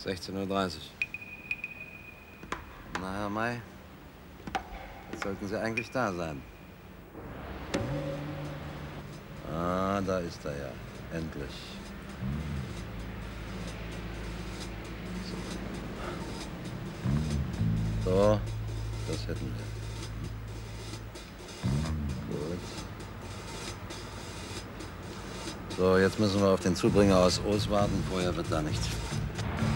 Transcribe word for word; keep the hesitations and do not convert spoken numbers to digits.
sechzehn Uhr dreißig. Na, Herr May, jetzt sollten Sie eigentlich da sein. Ah, da ist er ja. Endlich. So. So, das hätten wir. Gut. So, jetzt müssen wir auf den Zubringer aus Oos warten. Vorher wird da nichts.